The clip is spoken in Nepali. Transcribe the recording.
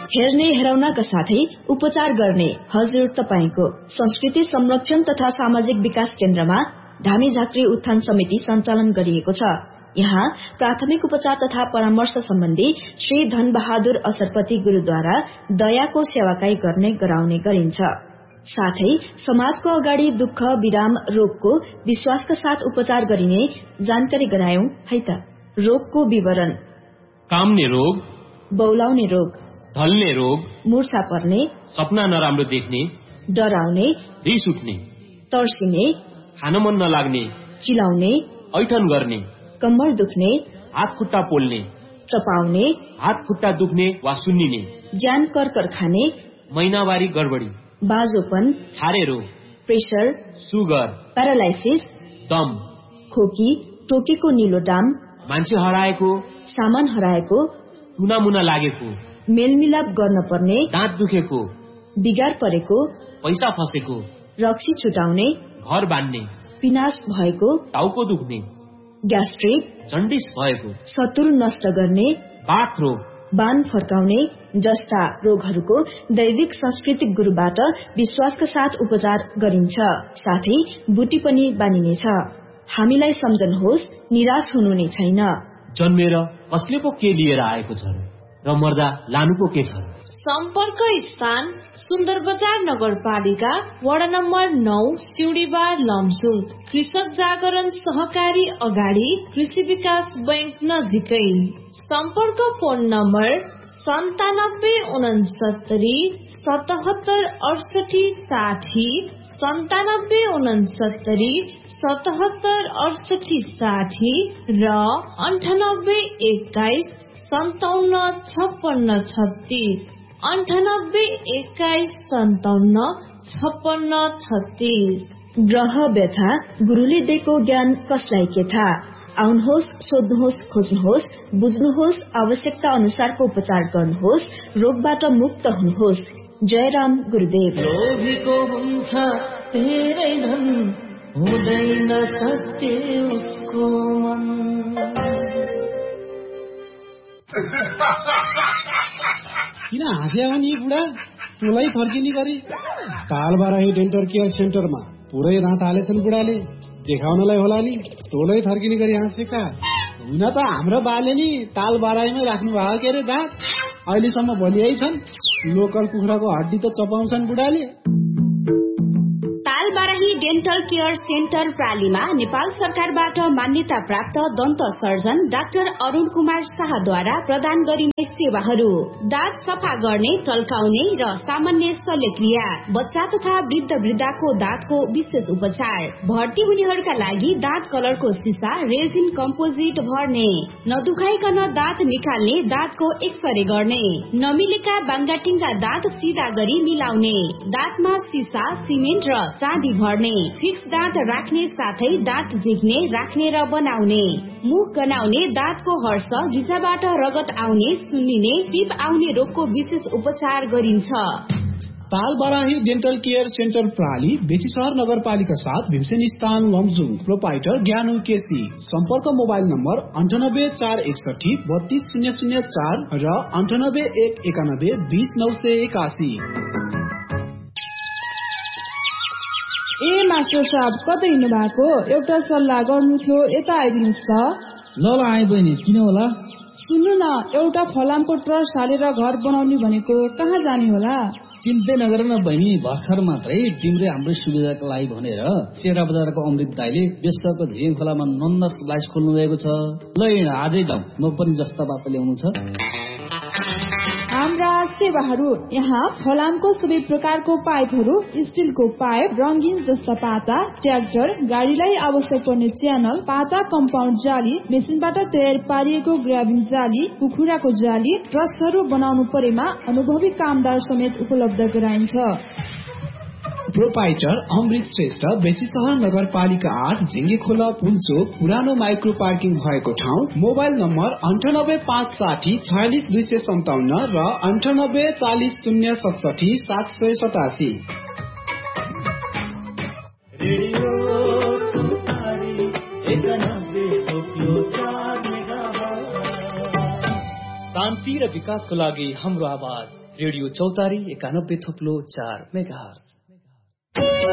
हेर्ने हेराउनका साथै उपचार गर्ने हजुर तपाईको संस्कृति संरक्षण तथा सामाजिक विकास केन्द्रमा धामी झाँक्री उत्थान समिति सञ्चालन गरिएको छ। यहाँ प्राथमिक उपचार तथा परामर्श सम्बन्धी श्री धन बहादुर असरपति गुरूद्वारा दयाको सेवाकाई गर्ने गराउने गरिन्छ। साथै समाजको अगाडि दुःख विराम रोगको विश्वासका साथ उपचार गरिने जानकारी गरायौं है त। रोगको विवरण: काम्ने रोग, बौलाउने रोग, ढल्ने रोग, मूर्छा पर्ने, सपना नराम्रो देख्ने, डराउने, रिस उठ्ने, तर्सिने, खान मन नलाग्ने, चिलाउने, ऐठन गर्ने, कम्मर दुख्ने, हात खुट्टा पोल्ने, चपाउने, हात खुट्टा दुख्ने वा सुन्निने, ज्यान कर्कर खाने, महिनावारी गडबडी, बाजोपन, छारे रोग, प्रेसर, सुगर, प्यारालाइसिस, दम, खोकी, टोकेको निलो डाम, मान्छे हराएको, सामान हराएको, टुनामुना लागेको, मेलमिलाप गर्न पर्ने, दाँत दुखेको, बिगार परेको, पैसा फसेको, रक्सी छुटाउने, घर बान्ने, पिनास भएको, टाउको दुख्ने, ग्यास्ट्रिक, जन्डिस भएको, शत्रु नष्ट गर्ने, बाथ रोग, बान फर्काउने जस्ता रोगहरूको दैविक सांस्कृतिक गुरुबाट विश्वासका साथ उपचार गरिन्छ। साथै बुटी पनि बानिनेछ। हामीलाई सम्झनुहोस्, निराश हुनु नै छैन। जन्मेर कसले पो के लिएर आएको छ र मर्दा लानु पो के छ। सम्पर्क स्थान सुन्दर बजार नगरपालिका वडा नम्बर 9 सिउडीबार लमजुङ। कृषक जागरण सहकारी अगाडि कृषि विकास बैंक नजिकै। सम्पर्क फोन नम्बर 9769 77 68 60, 9769 77 68 60 र 9821 57 56 36, 9821 57 56 36। ग्रह व्यथा गुरुले दिएको ज्ञान कसलाई के था। आउनुहोस्, सोध्नुहोस्, खोज्नुहोस्, बुझ्नुहोस्, आवश्यकता अनुसारको उपचार गर्नुहोस्, रोगबाट मुक्त हुनुहोस्। जयराम गुरुदेव। लोभीको हुन्छ धेरै धन, हुँदैन सत्य उसको मन। किन हाँस्या हो नि बुढा? पुरै फर्किने गरी तालबाराही डेन्टल केयर सेन्टरमा पुरै रात हालेछन् बुढाले। देखाउनलाई होला नि, टोलै थर्किने गरी हाँसेका। हुन त हाम्रो बाले नि तालबाराहीमै राख्नु भएको के अरे दाँत। अहिलेसम्म भलियै छन्। लोकल कुखुराको हड्डी त चपाउँछन् बुढाले। तालबाराही डेन्टल केयर सेन्टर प्रालीमा नेपाल सरकारबाट मान्यता प्राप्त दन्त सर्जन डाक्टर अरुण कुमार शाहद्वारा प्रदान गरिने सेवाहरू: दाँत सफा गर्ने, टल्काउने र सामान्य शल्यक्रिया, बच्चा तथा वृद्ध वृद्धाको दाँतको विशेष उपचार, भर्ती हुनेहरूका लागि दाँत कलरको सिसा रेजिन कम्पोजिट भर्ने, नदुखाइकन दाँत निकाल्ने, दाँतको एक्सरे गर्ने, नमिलेका बाङ्गाटिङ्गा दाँत सिधा गरी मिलाउने, दाँतमा सिसा, सिमेन्ट र चाँदी भर्ने, फिक्स दाँत राख्ने साथै दाँत जिग्ने, राख्ने र बनाउने, मुख गनाउने, दाँतको हर्ष, घिचाबाट रगत आउने, सुन्निने, पिप आउने रोगको विशेष उपचार गरिन्छ। तालबाराही डेन्टल केयर सेन्टर प्राली बेसी शहर नगरपालिका 7 भीमसेन स्थान लमजुङ। प्रोपाइटर ज्ञानु केसी। सम्पर्क मोबाइल नम्बर 9841 32004 र 9891 20981। ए मास्टर साहब, कतै हिँड्नु भएको? एउटा सल्लाह गर्नु थियो, यता आइदिनुहोस् त। ल आए बहिनी, किन होला? सुन्नु न, एउटा फलामको ट्रस्ट हालेर घर बनाउने भनेको, कहाँ जाने होला? चिन्तै नगर न बहिनी, भर्खर मात्रै तिम्रै हाम्रै सुविधाको लागि भनेर सेरा बजारको अमृत दाइले बेसको झिङ खोलामा नन्नस लाइस खोल्नु भएको छ। ल आजै जाउँ, म पनि जस्ता बाटो ल्याउनु छ। हाम्रा सेवाहरू: यहाँ फलामको सबै प्रकारको पाइपहरू, स्टिलको पाइप, रंगीन जस्ता पाता, ट्र्याक्टर, गाडीलाई आवश्यक पर्ने च्यानल, पाता कम्पाउन्ड जाली, मेसिनबाट तयार पारिएको ग्राबिङ जाली, कुखुराको जाली, ट्रस्टहरू बनाउनु परेमा अनुभवी कामदार समेत उपलब्ध गराइन्छ। प्रोपाइटर अमृत श्रेष्ठ, बेसी शहर नगरपालिका 8 झिङ्गे खोला पुल्चोक, पुरानो माइक्रो पार्किङ भएको ठाउँ। मोबाइल नम्बर 98560 46257 र 9840 067 787। शान्ति र विकासको लागि हाम्रो आवाज रेडियो चौतारी 91.4 मेगाहर्ज।